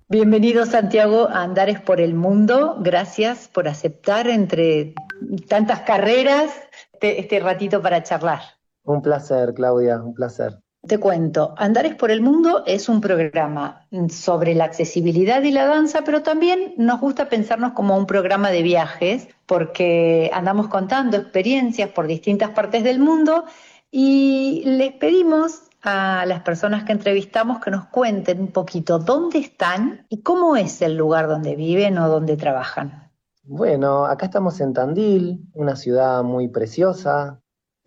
Bienvenido, Santiago, a Andares por el Mundo. Gracias por aceptar entre tantas carreras este ratito para charlar. Un placer, Claudia, un placer. Te cuento, Andares por el Mundo es un programa sobre la accesibilidad y la danza, pero también nos gusta pensarnos como un programa de viajes, porque andamos contando experiencias por distintas partes del mundo y les pedimos a las personas que entrevistamos que nos cuenten un poquito dónde están y cómo es el lugar donde viven o donde trabajan. Bueno, acá estamos en Tandil, una ciudad muy preciosa,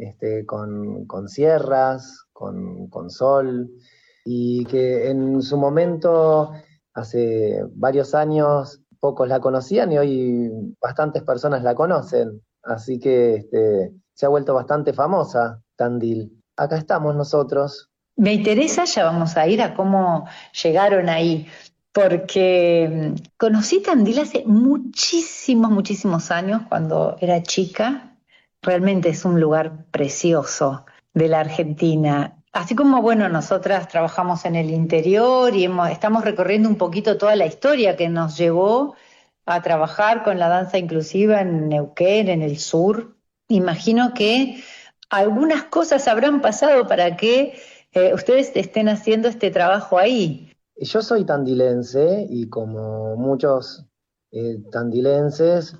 con sierras, con sol, y que en su momento, hace varios años, pocos la conocían y hoy bastantes personas la conocen. Así que se ha vuelto bastante famosa Tandil. Acá estamos nosotros. Me interesa, ya vamos a ir a cómo llegaron ahí, porque conocí Tandil hace muchísimos, muchísimos años cuando era chica. Realmente es un lugar precioso de la Argentina. Así como, bueno, nosotras trabajamos en el interior y estamos recorriendo un poquito toda la historia que nos llevó a trabajar con la danza inclusiva en Neuquén, en el sur. Imagino que algunas cosas habrán pasado para que ustedes estén haciendo este trabajo ahí. Yo soy tandilense y como muchos tandilenses,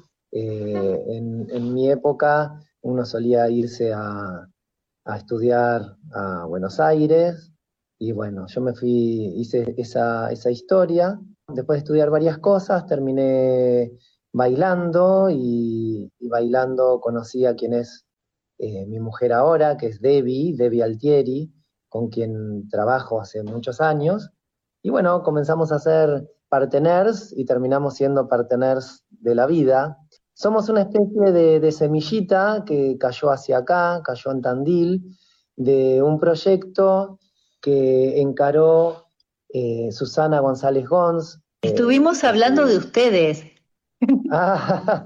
en mi época uno solía irse a estudiar a Buenos Aires y bueno, yo me fui, hice esa historia. Después de estudiar varias cosas, terminé bailando y bailando conocí a quien es mi mujer ahora, que es Debbie Altieri, con quien trabajo hace muchos años. Y bueno, comenzamos a ser parteners y terminamos siendo parteners de la vida. Somos una especie de semillita que cayó hacia acá, cayó en Tandil, de un proyecto que encaró Susana González Gons. Estuvimos hablando de ustedes. Ah,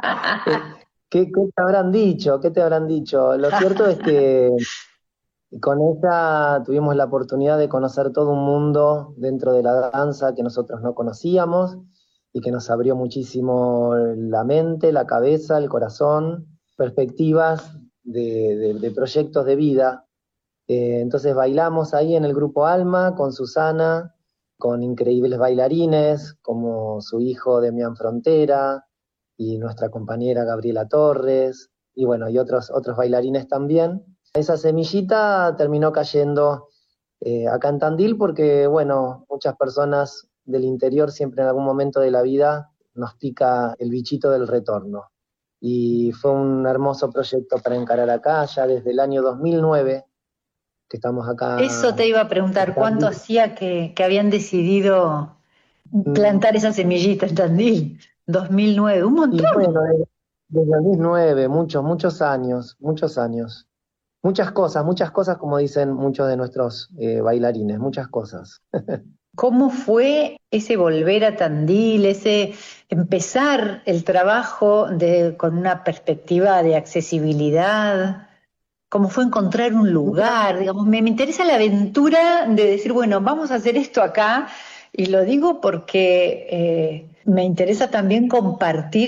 ¿qué te habrán dicho? ¿Qué te habrán dicho? Lo cierto es que con ella tuvimos la oportunidad de conocer todo un mundo dentro de la danza que nosotros no conocíamos y que nos abrió muchísimo la mente, la cabeza, el corazón, perspectivas de proyectos de vida. Entonces bailamos ahí en el grupo Alma con Susana, con increíbles bailarines como su hijo Demián Frontera y nuestra compañera Gabriela Torres, y bueno, y otros bailarines también. Esa semillita terminó cayendo acá en Tandil porque, bueno, muchas personas del interior siempre en algún momento de la vida nos pica el bichito del retorno. Y fue un hermoso proyecto para encarar acá, ya desde el año 2009 que estamos Eso acá te iba a preguntar, en ¿cuánto Tandil. hacía que habían decidido plantar esa semillita en Tandil? 2009, un Y bueno, montón. desde el 2009, muchos años, muchos años. Muchas cosas, como dicen muchos de nuestros bailarines, muchas cosas. ¿Cómo fue ese volver a Tandil, ese empezar el trabajo con una perspectiva de accesibilidad? ¿Cómo fue encontrar un Mira, lugar? Digamos, me interesa la aventura de decir, bueno, vamos a hacer esto acá. Y lo digo porque me interesa también compartir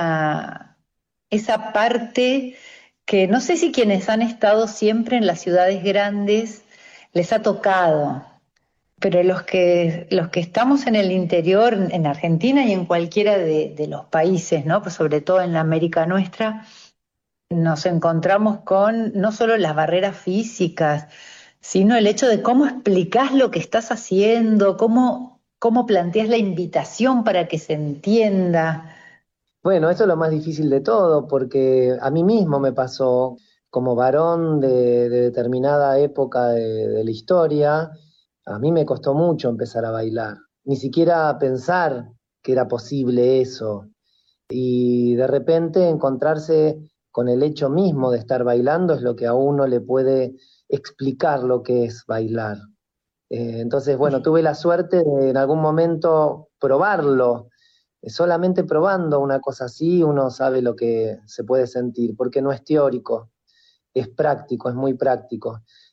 esa parte que no sé si quienes han estado siempre en las ciudades grandes les ha tocado. Pero los que estamos en el interior, en Argentina y en cualquiera de los países, ¿no? Pues sobre todo en la América nuestra, nos encontramos con no solo las barreras físicas, sino el hecho de cómo explicás lo que estás haciendo, cómo planteás la invitación para que se entienda. bueno, eso es lo más difícil de todo, porque a mí mismo me pasó como varón de determinada época de la historia, a mí me costó mucho empezar a bailar, ni siquiera pensar que era posible eso. Y de repente encontrarse con el hecho mismo de estar bailando es lo que a uno le puede explicar lo que es bailar. Entonces, bueno, tuve la suerte de en algún momento probarlo. Solamente probando una cosa así uno sabe lo que se puede sentir, porque no es teórico, es práctico, es muy práctico.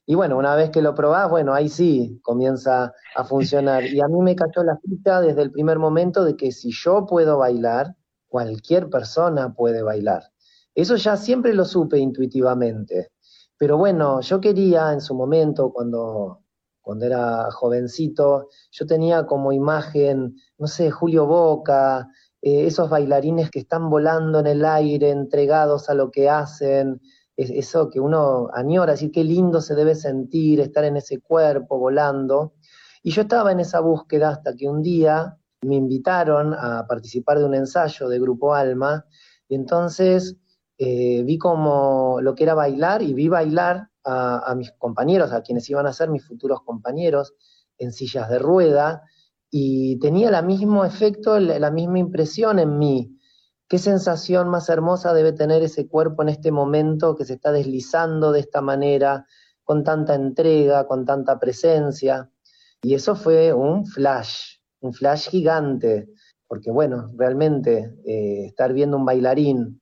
Y bueno, una vez que lo probás, bueno, ahí sí comienza a funcionar. Y a mí me cayó la ficha desde el primer momento de que si yo puedo bailar, cualquier persona puede bailar. Eso ya siempre lo supe intuitivamente. Pero bueno, yo quería en su momento, cuando era jovencito, yo tenía como imagen, no sé, Julio Boca, esos bailarines que están volando en el aire, entregados a lo que hacen, eso que uno añora, decir qué lindo se debe sentir estar en ese cuerpo volando. Y yo estaba en esa búsqueda hasta que un día me invitaron a participar de un ensayo de Grupo Alma, y entonces vi como lo que era bailar y vi bailar a mis compañeros, a quienes iban a ser mis futuros compañeros, en sillas de rueda, y tenía el mismo efecto, la misma impresión en mí. ¿Qué sensación más hermosa debe tener ese cuerpo en este momento que se está deslizando de esta manera, con tanta entrega, con tanta presencia? Y eso fue un flash gigante, porque bueno, realmente estar viendo un bailarín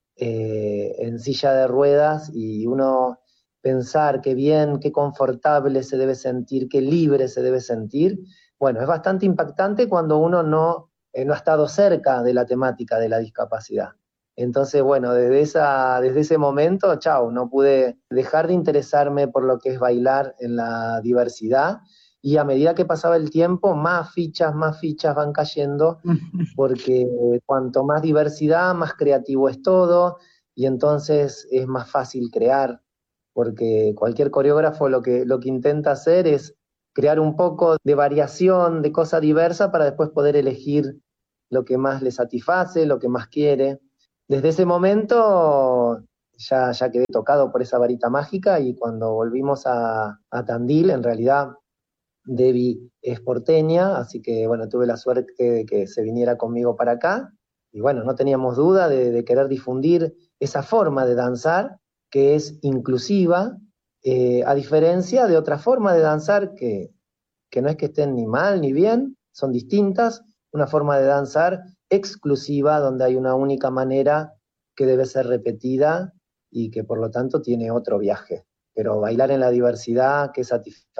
en silla de ruedas y uno pensar qué bien, qué confortable se debe sentir, qué libre se debe sentir, bueno, es bastante impactante cuando uno no ha estado cerca de la temática de la discapacidad. Entonces, bueno, desde ese momento, chao, no pude dejar de interesarme por lo que es bailar en la diversidad, y a medida que pasaba el tiempo, más fichas van cayendo, porque cuanto más diversidad, más creativo es todo, y entonces es más fácil crear, porque cualquier coreógrafo lo que intenta hacer es crear un poco de variación, de cosa diversa, para después poder elegir lo que más le satisface, lo que más quiere. Desde ese momento ya quedé tocado por esa varita mágica, y cuando volvimos a Tandil, en realidad Debbie es porteña, así que bueno, tuve la suerte de que se viniera conmigo para acá, y bueno, no teníamos duda de querer difundir esa forma de danzar que es inclusiva, a diferencia de otra forma de danzar que no es que estén ni mal ni bien, son distintas, una forma de danzar exclusiva donde hay una única manera que debe ser repetida y que por lo tanto tiene otro viaje. Pero bailar en la diversidad, qué satisfacción.